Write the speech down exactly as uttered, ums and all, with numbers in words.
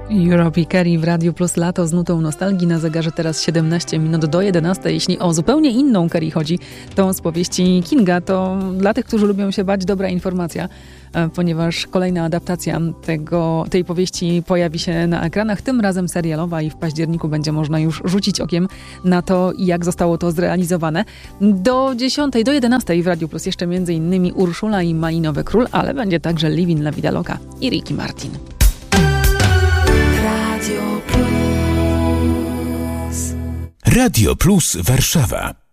Europe Carey w Radiu Plus Lato z nutą nostalgii. Na zegarze teraz siedemnaście minut do jedenastej. Jeśli o zupełnie inną Carey chodzi, to z powieści Kinga. To dla tych, którzy lubią się bać, dobra informacja, ponieważ kolejna adaptacja tego, tej powieści pojawi się na ekranach, tym razem serialowa, i w październiku będzie można już rzucić okiem na to, jak zostało to zrealizowane. Do dziesiątej, do jedenastej w Radiu Plus jeszcze między innymi Urszula i Malinowy Król, ale będzie także Livin' La Vida Loca i Ricky Martin. Radio Plus Warszawa.